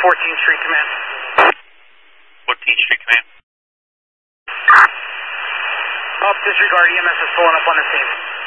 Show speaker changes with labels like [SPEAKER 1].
[SPEAKER 1] 14th Street Command.
[SPEAKER 2] 14th Street Command.
[SPEAKER 1] Disregard, EMS is pulling up on the scene.